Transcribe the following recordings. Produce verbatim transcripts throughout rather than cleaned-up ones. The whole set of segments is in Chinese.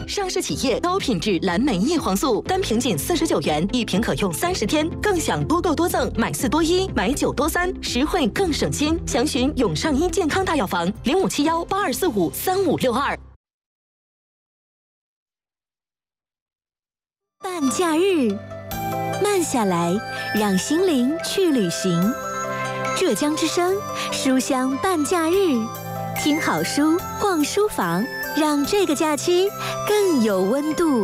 上市企业高品质蓝莓叶黄素，单瓶仅四十九元，一瓶可用三十天，更享多购多赠，买四多一，买九多三，实惠更省心。详询永上医健康大药房零五七幺八二四五三五六二。 半假日，慢下来，让心灵去旅行。浙江之声书香半假日，听好书，逛书房，让这个假期更有温度。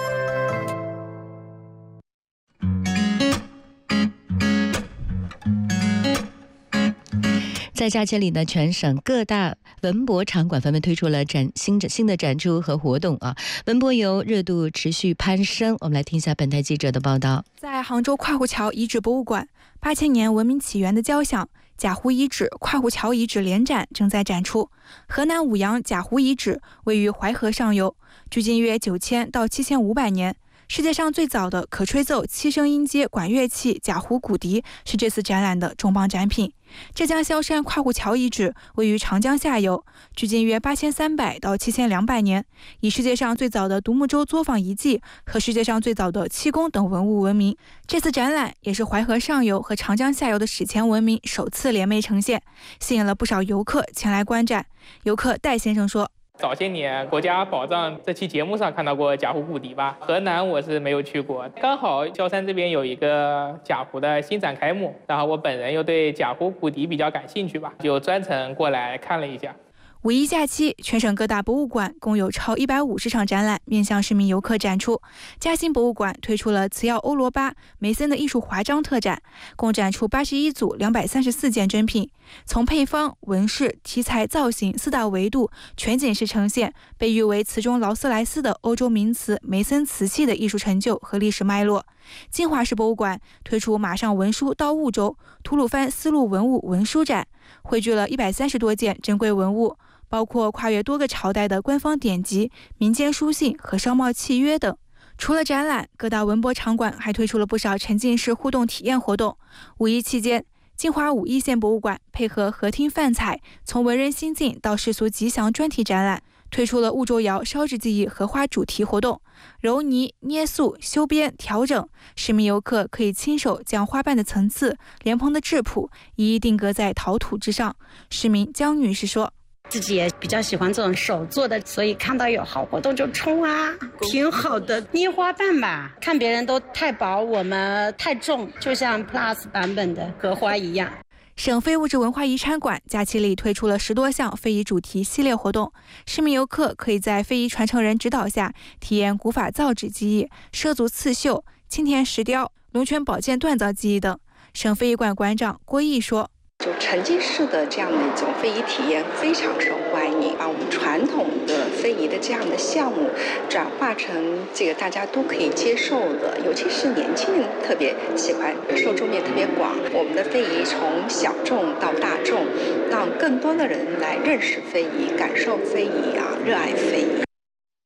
在假期里呢，全省各大文博场馆纷纷推出了展新新的展出和活动啊。文博游热度持续攀升，我们来听一下本台记者的报道。 在杭州跨湖桥遗址博物馆，八千年文明起源的交响、贾湖遗址、跨湖桥遗址联展正在展出。河南舞阳贾湖遗址位于淮河上游，距今约九千到七千五百年。世界上最早的可吹奏七声音阶管乐器贾湖骨笛是这次展览的重磅展品。浙江萧山跨湖桥遗址位于长江下游，距今约八千三百到七千两百年，以世界上最早的独木舟作坊遗迹和世界上最早的气功等文物闻名。这次展览也是淮河上游和长江下游的史前文明首次联袂呈现，吸引了不少游客前来观展。游客戴先生说， 早些年国家宝藏这期节目上看到过贾湖骨笛吧，河南我是没有去过，刚好萧山这边有一个贾湖的新展开幕，然后我本人又对贾湖骨笛比较感兴趣吧，就专程过来看了一下。 五一假期，全省各大博物馆共有超一百五十场展览面向市民游客展出。嘉兴博物馆推出了瓷药欧罗巴、梅森的艺术华章特展，共展出八十一组两百三十四件珍品，从配方、纹饰、题材、造型四大维度全景式呈现被誉为瓷中劳斯莱斯的欧洲名瓷梅森瓷器的艺术成就和历史脉络。金华市博物馆推出马上文书到婺州吐鲁番丝路文物文书展，汇聚了一百三十多件珍贵文物，包括跨越多个朝代的官方典籍、民间书信和商贸契约等。除了展览，各大文博场馆还推出了不少沉浸式互动体验活动。五一期间，金华五一县博物馆配合和听泛彩，从文人心境到世俗吉祥专题展览，推出了婺州窑烧制技艺荷花主题活动，揉泥、捏塑、修边、调整，市民游客可以亲手将花瓣的层次、莲蓬的质朴一一定格在陶土之上。市民江女士说， 自己也比较喜欢这种手做的，所以看到有好活动就冲啊，挺好的。捏花瓣吧，看别人都太薄，我们太重，就像 Plus 版本的荷花一样。 省非物质文化遗产馆假期里推出了十多项非遗主题系列活动，市民游客可以在非遗传承人指导下体验古法造纸技艺、畲族刺绣、青田石雕、龙泉宝剑锻造技艺等。省非遗馆馆长郭毅说， 就沉浸式的这样的一种非遗体验非常受欢迎，把我们传统的非遗的这样的项目转化成这个大家都可以接受的，尤其是年轻人特别喜欢，受众面特别广。我们的非遗从小众到大众，让更多的人来认识非遗、感受非遗啊，热爱非遗。